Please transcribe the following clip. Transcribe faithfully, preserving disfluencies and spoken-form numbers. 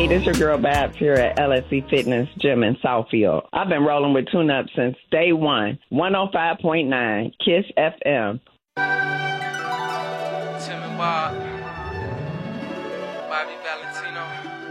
Hey, this your girl Babs here at L S C Fitness Gym in Southfield. I've been rolling with Tune Up since day one. one oh five point nine KISS F M. Tim and Bob, Bobby Valentino.